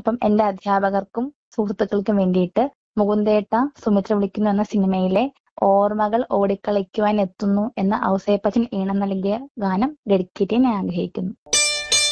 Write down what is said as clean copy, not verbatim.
അപ്പം എന്റെ അധ്യാപകർക്കും സുഹൃത്തുക്കൾക്കും വേണ്ടിയിട്ട് മുകുന്ദേട്ട സുമിത്ര വിളിക്കുന്നു എന്ന സിനിമയിലെ ഓർമ്മകൾ ഓടിക്കളിക്കുവാൻ എത്തുന്നു എന്ന ഔസേപ്പച്ചൻ ഈണം നൽകിയ ഗാനം ഡെഡിക്കേറ്റ് ചെയ്യാൻ ഞാൻ ആഗ്രഹിക്കുന്നു.